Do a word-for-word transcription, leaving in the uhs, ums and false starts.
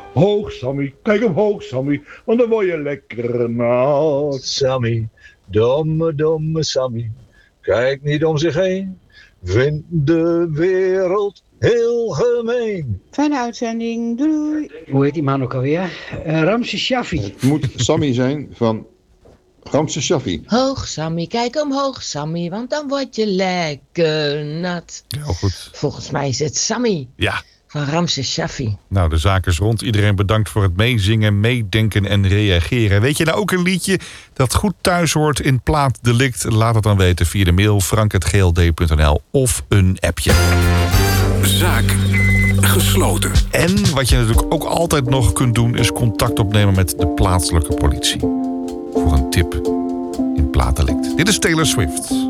Hoog Sammy, kijk omhoog Sammy, want dan word je lekker nat. Sammy, domme, domme Sammy, kijk niet om zich heen. Vindt de wereld heel gemeen. Fijne uitzending, doei. Hoe heet die man ook alweer? Uh, Ramses Shaffi. Het moet Sammy zijn van Ramses Shaffi. Hoog Sammy, kijk omhoog Sammy, want dan word je lekker nat. Heel goed. Volgens mij is het Sammy. Ja. Van Ramses Shaffi. Nou, de zaak is rond. Iedereen bedankt voor het meezingen, meedenken en reageren. Weet je nou ook een liedje dat goed thuis hoort in Plaat Delict? Laat het dan weten via de mail frank at g l d punt n l of een appje. Zaak gesloten. En wat je natuurlijk ook altijd nog kunt doen is contact opnemen met de plaatselijke politie. Voor een tip in Plaat Delict. Dit is Taylor Swift.